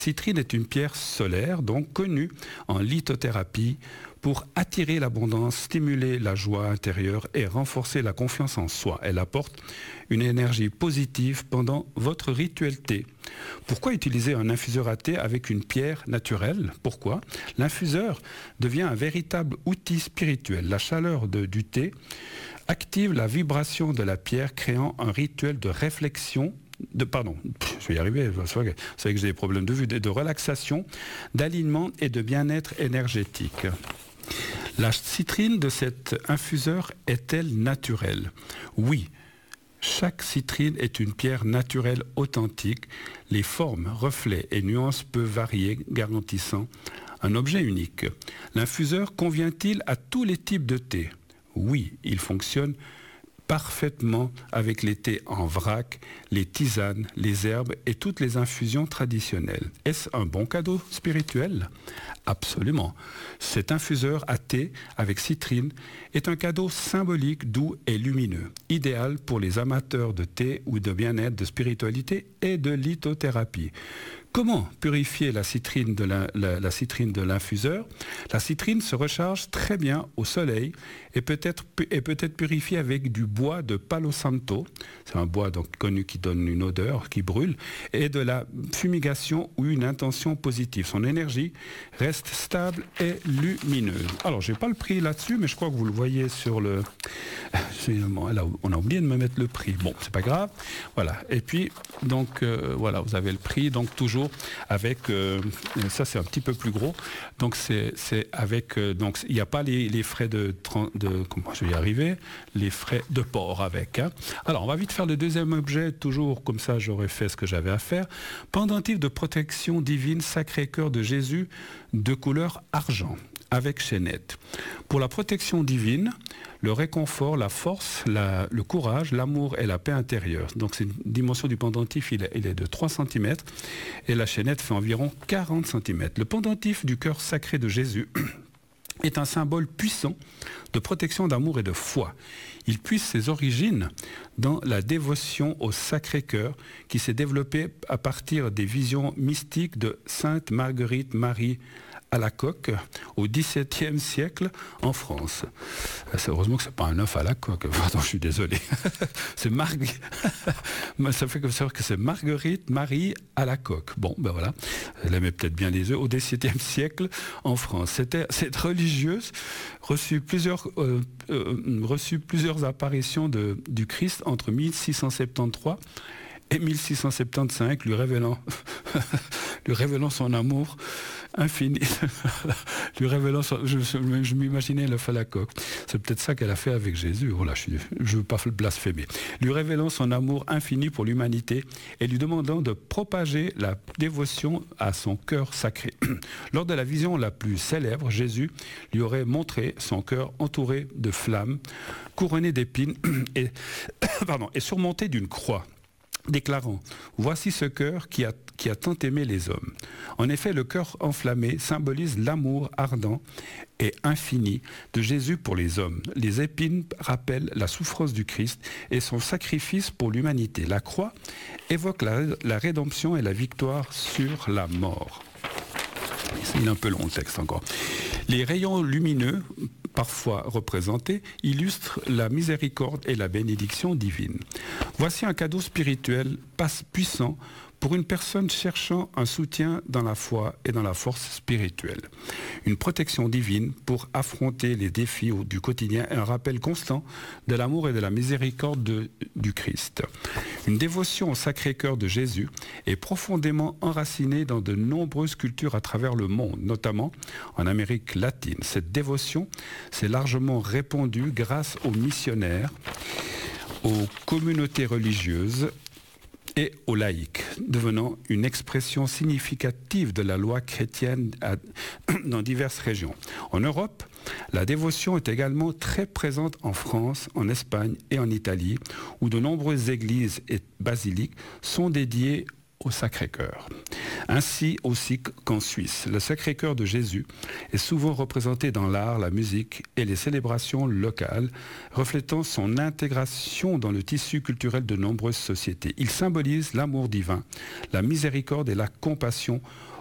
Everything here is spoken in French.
citrine est une pierre solaire, donc connue en lithothérapie pour attirer l'abondance, stimuler la joie intérieure et renforcer la confiance en soi. Elle apporte une énergie positive pendant votre rituel thé. Pourquoi utiliser un infuseur à thé avec une pierre naturelle? Pourquoi? L'infuseur devient un véritable outil spirituel. La chaleur du thé active la vibration de la pierre, créant un rituel de réflexion, je vais y arriver, vous savez que j'ai des problèmes de vue, de relaxation, d'alignement et de bien-être énergétique. La citrine de cet infuseur est-elle naturelle? Oui. Chaque citrine est une pierre naturelle authentique. Les formes, reflets et nuances peuvent varier, garantissant un objet unique. L'infuseur convient-il à tous les types de thé? Oui, il fonctionne parfaitement avec les thés en vrac, les tisanes, les herbes et toutes les infusions traditionnelles. Est-ce un bon cadeau spirituel? Absolument. Cet infuseur à thé avec citrine est un cadeau symbolique, doux et lumineux, idéal pour les amateurs de thé ou de bien-être, de spiritualité et de lithothérapie. Comment purifier la citrine la citrine de l'infuseur? La citrine se recharge très bien au soleil et peut être purifiée avec du bois de Palo Santo. C'est un bois donc connu qui donne une odeur, qui brûle, et de la fumigation ou une intention positive. Son énergie reste stable et lumineuse. Alors, je n'ai pas le prix là-dessus, mais je crois que vous le voyez sur le... Là, on a oublié de me mettre le prix. Bon, c'est pas grave. Voilà. Et puis, donc, voilà, vous avez le prix. Donc, toujours avec... ça, c'est un petit peu plus gros. Donc, c'est avec... donc, il n'y a pas les frais comment je vais y arriver? Les frais de port avec. Hein. Alors, on va vite faire le deuxième objet. Toujours comme ça, j'aurais fait ce que j'avais à faire. Pendentif de protection divine Sacré-Cœur de Jésus de couleur argent, avec chaînette. Pour la protection divine, le réconfort, la force, le courage, l'amour et la paix intérieure. Donc c'est une dimension du pendentif, il est de 3 cm et la chaînette fait environ 40 cm. Le pendentif du cœur sacré de Jésus est un symbole puissant de protection, d'amour et de foi. Il puise ses origines dans la dévotion au Sacré-Cœur qui s'est développée à partir des visions mystiques de Sainte Marguerite Marie Alacoque au XVIIe siècle en France. C'est heureusement que ce n'est pas un œuf à la coque. Pardon, je suis désolé. Ça fait comme ça que c'est Marguerite Marie Alacoque. Bon, ben voilà. Elle aimait peut-être bien les œufs. Au XVIIe siècle en France. Cette religieuse reçut plusieurs apparitions du Christ entre 1673 et 1675, lui révélant son amour infini, lui révélant je m'imaginais le phalacoque. C'est peut-être ça qu'elle a fait avec Jésus. Voilà, je ne veux pas blasphémer. Lui révélant son amour infini pour l'humanité et lui demandant de propager la dévotion à son cœur sacré. Lors de la vision la plus célèbre, Jésus lui aurait montré son cœur entouré de flammes, couronné d'épines et surmonté d'une croix, déclarant « Voici ce cœur qui a tant aimé les hommes ». En effet, le cœur enflammé symbolise l'amour ardent et infini de Jésus pour les hommes. Les épines rappellent la souffrance du Christ et son sacrifice pour l'humanité. La croix évoque la rédemption et la victoire sur la mort. Il est un peu long le texte encore. Les rayons lumineux, parfois représentés, illustrent la miséricorde et la bénédiction divine. Voici un cadeau spirituel puissant pour une personne cherchant un soutien dans la foi et dans la force spirituelle. Une protection divine pour affronter les défis du quotidien et un rappel constant de l'amour et de la miséricorde du Christ. Une dévotion au Sacré-Cœur de Jésus est profondément enracinée dans de nombreuses cultures à travers le monde, notamment en Amérique latine. Cette dévotion s'est largement répandue grâce aux missionnaires, aux communautés religieuses et aux laïcs, devenant une expression significative de la loi chrétienne dans diverses régions. En Europe, la dévotion est également très présente en France, en Espagne et en Italie, où de nombreuses églises et basiliques sont dédiées au Sacré-Cœur. Ainsi aussi qu'en Suisse, le Sacré-Cœur de Jésus est souvent représenté dans l'art, la musique et les célébrations locales, reflétant son intégration dans le tissu culturel de nombreuses sociétés. Il symbolise l'amour divin, la miséricorde et la compassion